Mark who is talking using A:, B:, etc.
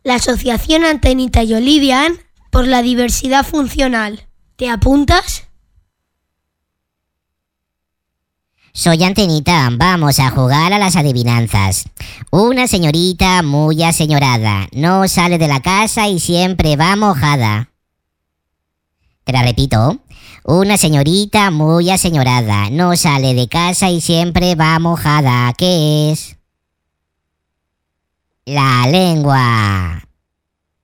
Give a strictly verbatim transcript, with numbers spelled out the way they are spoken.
A: La Asociación Antenita y Olivian por la diversidad funcional. ¿Te apuntas?
B: Soy Antenita, vamos a jugar a las adivinanzas. Una señorita muy aseñorada, no sale de la casa y siempre va mojada. Te la repito. Una señorita muy aseñorada, no sale de casa y siempre va mojada. ¿Qué es? La lengua.